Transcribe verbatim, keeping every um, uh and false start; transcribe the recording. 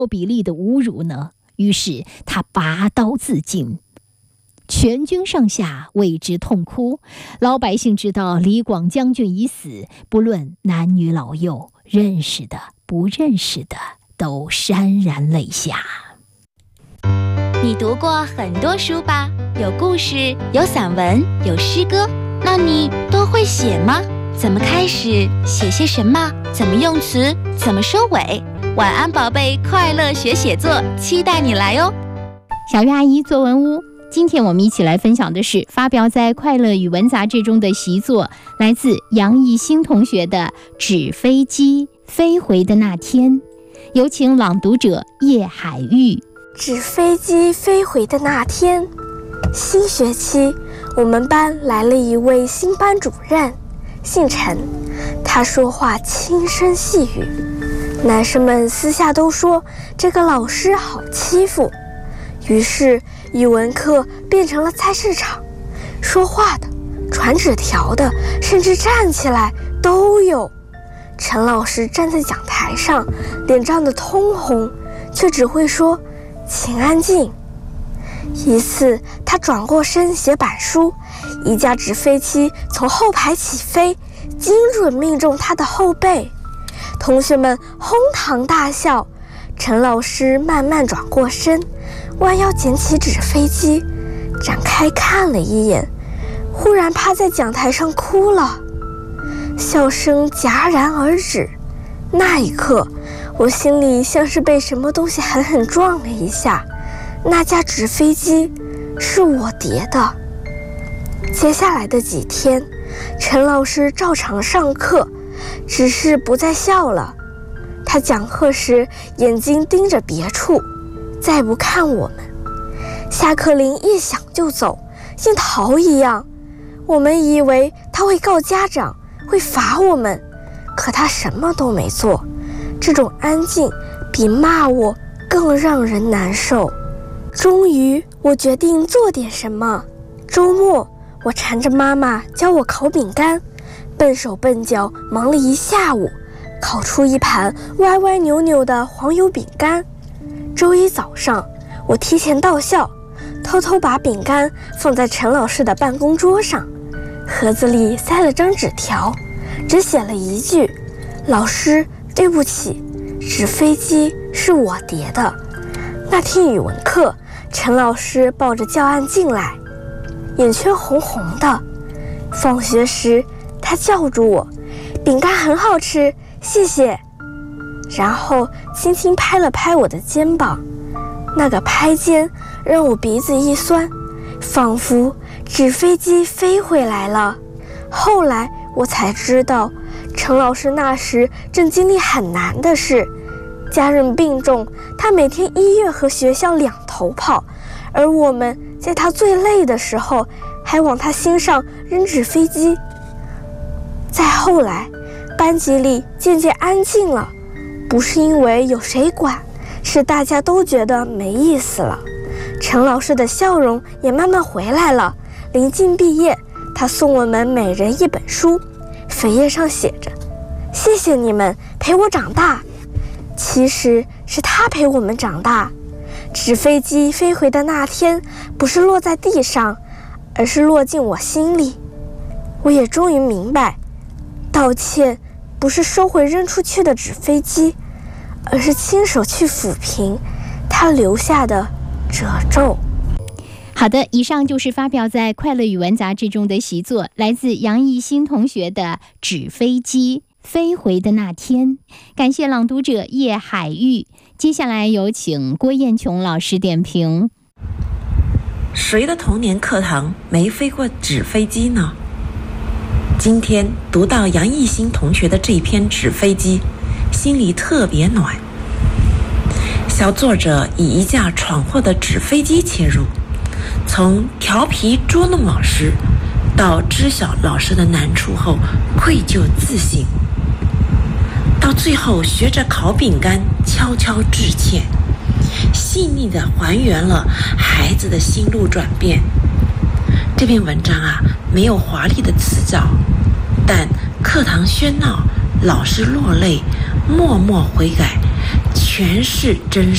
比例的侮辱呢？于是他拔刀自尽，全军上下为之痛哭。老百姓知道李广将军已死，不论男女老幼，认识的不认识的都潸然泪下。 你读过很多书吧？有故事，有散文，有诗歌，那你都会写吗？怎么开始？写些什么？怎么用词？怎么收尾？晚安宝贝，快乐学写作，期待你来哦。 小鱼阿姨作文屋，今天我们一起来分享的是发表在《快乐语文》杂志中的习作，来自杨艺兴同学的《纸飞机飞回的那天》，有请朗读者叶海玉。 纸飞机飞回的那天，新学期我们班来了一位新班主任，姓陈，他说话轻声细语，男生们私下都说这个老师好欺负，于是语文课变成了菜市场，说话的、传纸条的，甚至站起来都有。陈老师站在讲台上，脸涨得通红，却只会说请安静。一次他转过身写板书，一架纸飞机从后排起飞，精准命中他的后背，同学们哄堂大笑。陈老师慢慢转过身，弯腰捡起纸飞机，展开看了一眼，忽然趴在讲台上哭了，笑声戛然而止。那一刻我心里像是被什么东西狠狠撞了一下，那架纸飞机是我叠的。接下来的几天，陈老师照常上课，只是不再笑了。他讲课时眼睛盯着别处，再不看我们。下课铃一响就走，像逃一样。我们以为他会告家长，会罚我们，可他什么都没做。这种安静比骂我更让人难受。终于我决定做点什么。周末我缠着妈妈教我烤饼干，笨手笨脚忙了一下午，烤出一盘歪歪扭扭的黄油饼干。周一早上我提前到校，偷偷把饼干放在陈老师的办公桌上，盒子里塞了张纸条，只写了一句：老师对不起，纸飞机是我叠的。那天语文课，陈老师抱着教案进来，眼圈红红的。放学时他叫住我，饼干很好吃，谢谢。然后轻轻拍了拍我的肩膀，那个拍肩让我鼻子一酸，仿佛纸飞机飞回来了。后来我才知道，陈老师那时正经历很难的事，家人病重，他每天医院和学校两头跑，而我们在他最累的时候还往他心上扔纸飞机。再后来班级里渐渐安静了，不是因为有谁管，是大家都觉得没意思了。陈老师的笑容也慢慢回来了。临近毕业，他送我们每人一本书，扉页上写着谢谢你们陪我长大。其实是他陪我们长大。纸飞机飞回的那天，不是落在地上，而是落进我心里。我也终于明白，道歉不是收回扔出去的纸飞机，而是亲手去抚平它留下的褶皱。 好的，以上就是发表在《快乐语文》杂志中的习作，来自杨艺兴同学的《纸飞机飞回的那天》。感谢朗读者叶海玉。接下来有请郭艳琼老师点评。 谁的童年课堂没飞过纸飞机呢？今天读到杨艺兴同学的这篇纸飞机，心里特别暖。小作者以一架闯祸的纸飞机切入，从调皮捉弄老师到知晓老师的难处后愧疚自省，到最后学着烤饼干悄悄致歉，细腻地还原了孩子的心路转变。这篇文章啊，没有华丽的词藻，但课堂喧闹，老师落泪，默默悔改，全是真实。